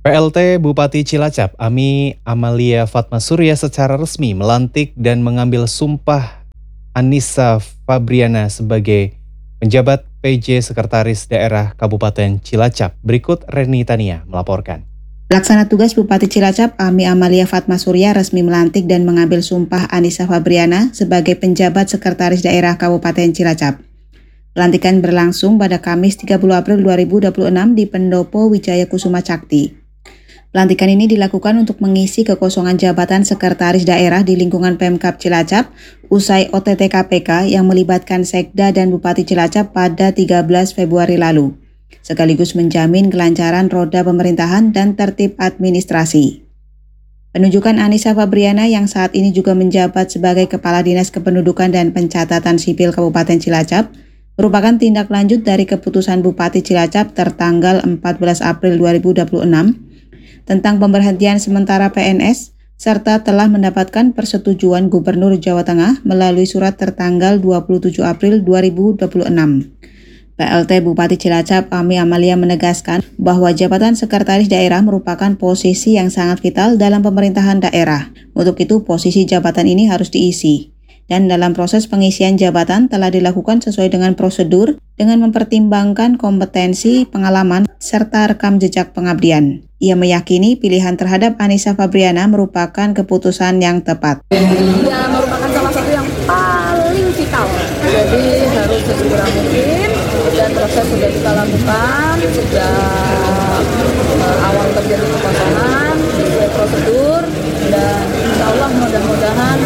PLT Bupati Cilacap, Ami Amalia Fatmasurya secara resmi melantik dan mengambil sumpah Anissa Fabriana sebagai penjabat PJ Sekretaris Daerah Kabupaten Cilacap. Berikut Reni Tania melaporkan. Pelaksana tugas Bupati Cilacap, Ami Amalia Fatmasurya resmi melantik dan mengambil sumpah Anissa Fabriana sebagai penjabat Sekretaris Daerah Kabupaten Cilacap. Pelantikan berlangsung pada Kamis 30 April 2026 di Pendopo Wijaya Kusuma Cakti. Pelantikan ini dilakukan untuk mengisi kekosongan jabatan Sekretaris Daerah di lingkungan Pemkab Cilacap usai OTT KPK yang melibatkan Sekda dan Bupati Cilacap pada 13 Februari lalu, sekaligus menjamin kelancaran roda pemerintahan dan tertib administrasi. Penunjukan Anissa Fabriana yang saat ini juga menjabat sebagai Kepala Dinas Kependudukan dan Pencatatan Sipil Kabupaten Cilacap merupakan tindak lanjut dari keputusan Bupati Cilacap tertanggal 14 April 2026 tentang pemberhentian sementara PNS, serta telah mendapatkan persetujuan Gubernur Jawa Tengah melalui surat tertanggal 27 April 2026. PLT Bupati Cilacap, Ami Amalia menegaskan bahwa jabatan Sekretaris Daerah merupakan posisi yang sangat vital dalam pemerintahan daerah. Untuk itu, posisi jabatan ini harus diisi. Dan dalam proses pengisian jabatan telah dilakukan sesuai dengan prosedur dengan mempertimbangkan kompetensi, pengalaman, serta rekam jejak pengabdian. Ia meyakini pilihan terhadap Anissa Fabriana merupakan keputusan yang tepat. Ya, merupakan salah satu yang paling vital. Jadi harus sesegera mungkin dan proses sudah kita lakukan sejak awal terjadi kekosongan sesuai prosedur dan insya Allah mudah-mudahan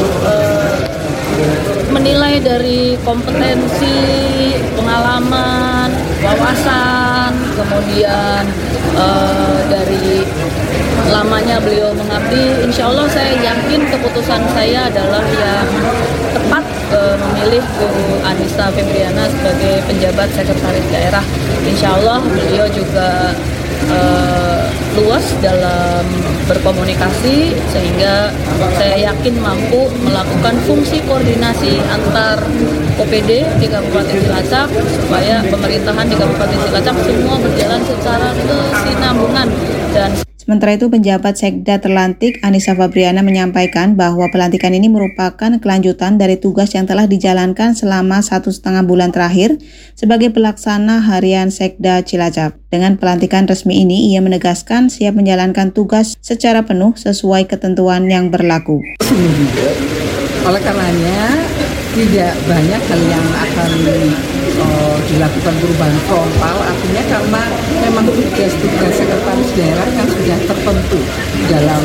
menilai dari kompetensi, pengalaman, wawasan, kemudian dari lamanya beliau mengabdi, insya Allah saya yakin keputusan saya adalah yang tepat memilih Bu Anissa Fabriana sebagai penjabat Sekretaris Daerah. Insya Allah beliau juga luas dalam berkomunikasi sehingga saya yakin mampu melakukan fungsi koordinasi antar OPD di Kabupaten Cilacap supaya pemerintahan di Kabupaten Cilacap semua berjalan secara kesinambungan. Dan sementara itu, penjabat Sekda terlantik Anissa Fabriana menyampaikan bahwa pelantikan ini merupakan kelanjutan dari tugas yang telah dijalankan selama 1,5 bulan terakhir sebagai pelaksana harian Sekda Cilacap. Dengan pelantikan resmi ini, ia menegaskan siap menjalankan tugas secara penuh sesuai ketentuan yang berlaku. Oleh karenanya, tidak banyak hal yang akan dilakukan perubahan frontal, artinya karena memang tugas-tugas sekretaris daerah kan sudah tertentu dalam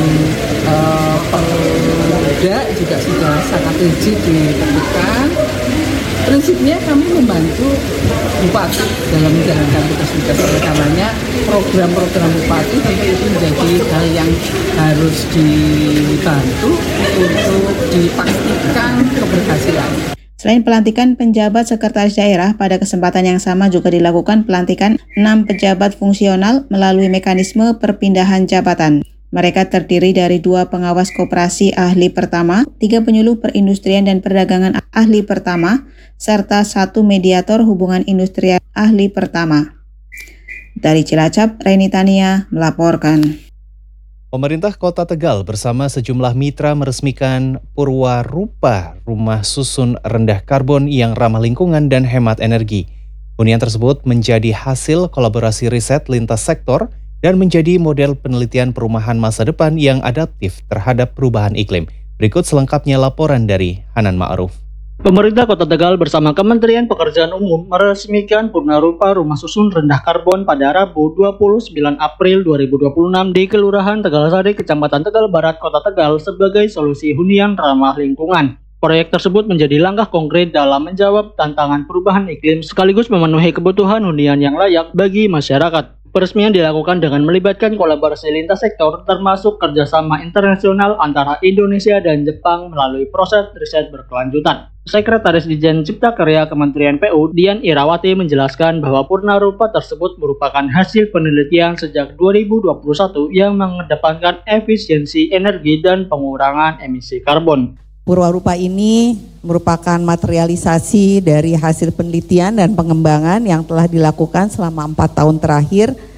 perda juga sudah sangat rigid ditentukan. Prinsipnya kami membantu Bupati dalam menjalankan tugas-tugas, oleh karenanya program-program Bupati tentu itu menjadi hal yang harus dibantu untuk dipastikan keberhasilan. Selain pelantikan penjabat Sekretaris Daerah, pada kesempatan yang sama juga dilakukan pelantikan 6 pejabat fungsional melalui mekanisme perpindahan jabatan. Mereka terdiri dari 2 pengawas koperasi ahli pertama, 3 penyuluh perindustrian dan perdagangan ahli pertama, serta 1 mediator hubungan industrial ahli pertama. Dari Cilacap, Reni Tania melaporkan. Pemerintah Kota Tegal bersama sejumlah mitra meresmikan Purwarupa, rumah susun rendah karbon yang ramah lingkungan dan hemat energi. Hunian tersebut menjadi hasil kolaborasi riset lintas sektor dan menjadi model penelitian perumahan masa depan yang adaptif terhadap perubahan iklim. Berikut selengkapnya laporan dari Hanan Ma'ruf. Pemerintah Kota Tegal bersama Kementerian Pekerjaan Umum meresmikan Purwarupa rumah susun rendah karbon pada Rabu 29 April 2026 di Kelurahan Tegalsari, Kecamatan Tegal Barat, Kota Tegal sebagai solusi hunian ramah lingkungan. Proyek tersebut menjadi langkah konkret dalam menjawab tantangan perubahan iklim sekaligus memenuhi kebutuhan hunian yang layak bagi masyarakat. Peresmian dilakukan dengan melibatkan kolaborasi lintas sektor termasuk kerjasama internasional antara Indonesia dan Jepang melalui proses riset berkelanjutan. Sekretaris Dijen Cipta Karya Kementerian PU, Dian Irawati menjelaskan bahwa Purwarupa tersebut merupakan hasil penelitian sejak 2021 yang mengedepankan efisiensi energi dan pengurangan emisi karbon. Purwarupa ini merupakan materialisasi dari hasil penelitian dan pengembangan yang telah dilakukan selama 4 tahun terakhir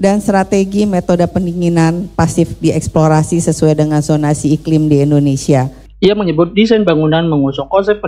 dan strategi metode pendinginan pasif dieksplorasi sesuai dengan zonasi iklim di Indonesia. Ia menyebut desain bangunan mengusung konsep